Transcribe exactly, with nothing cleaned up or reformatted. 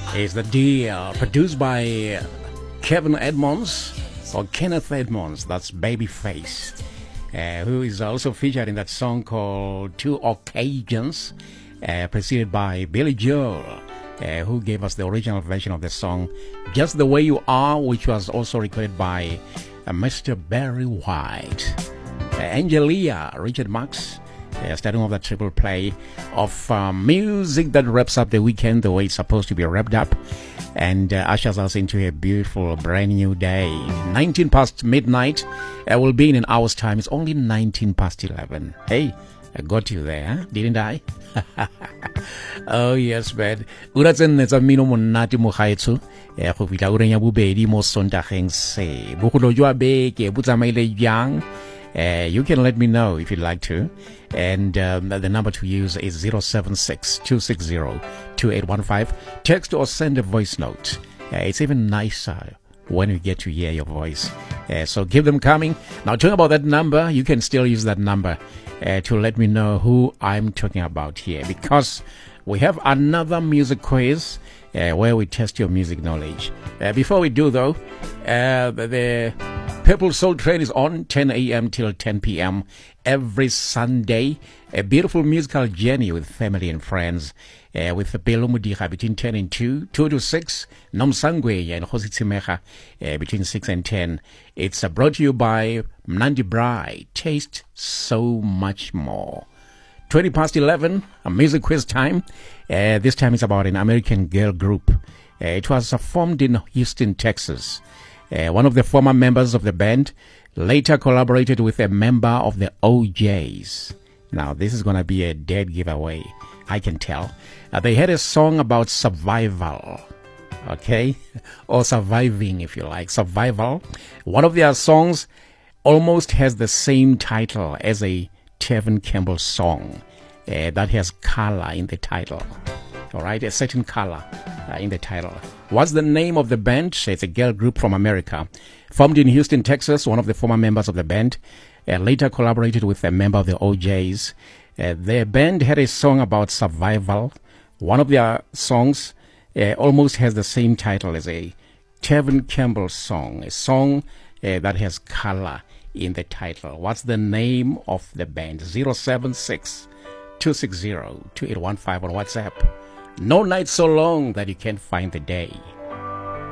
is the deal, produced by Kevin Edmonds, or Kenneth Edmonds, that's Babyface, uh, who is also featured in that song called Two Occasions, uh, preceded by Billy Joel, uh, who gave us the original version of the song Just the Way You Are, which was also recorded by uh, Mister Barry White. Uh, Angelia, Richard Marx, Uh, starting off the triple play of um, music that wraps up the weekend the way it's supposed to be wrapped up and uh, ushers us into a beautiful brand new day. nineteen past midnight. I uh, will be in an hour's time. It's only nineteen past eleven. Hey, I got you there, huh? Didn't I? Oh yes, man. Uratzen netsa mino monate mo gaetso e go fitla ureng ya bobedi mo sontageng se bogolo jwa beke bo tsamaile jang. Uh, you can let me know if you'd like to. And um, the number to use is zero seven six, two six zero, two eight one five. Text or send a voice note. Uh, it's even nicer when we get to hear your voice. Uh, so keep them coming. Now, talking about that number, you can still use that number uh, to let me know who I'm talking about here. Because we have another music quiz uh, where we test your music knowledge. Uh, before we do, though, uh, the Purple Soul Train is on ten a.m. till ten p.m. every Sunday. A beautiful musical journey with family and friends. Uh, with Pelo Mudiha between ten and two, two to six. Nomsangwe and Hositsimecha uh, between six and ten. It's uh, brought to you by Mnandi Brai. Taste so much more. twenty past eleven, a music quiz time. Uh, this time it's about an American girl group. Uh, it was uh, formed in Houston, Texas. Uh, one of the former members of the band later collaborated with a member of the O Js. Now, this is going to be a dead giveaway, I can tell. Uh, they had a song about survival, okay? Or surviving, if you like. Survival. One of their songs almost has the same title as a Tevin Campbell song uh, that has color in the title. All right, a certain color uh, in the title. What's the name of the band? It's a girl group from America. Formed in Houston, Texas, one of the former members of the band uh, later collaborated with a member of the O Js. Uh, their band had a song about survival. One of their songs uh, almost has the same title as a Tevin Campbell song, a song uh, that has color in the title. What's the name of the band? zero seven six, two six zero, two eight one five on WhatsApp. No night so long that you can't find the day.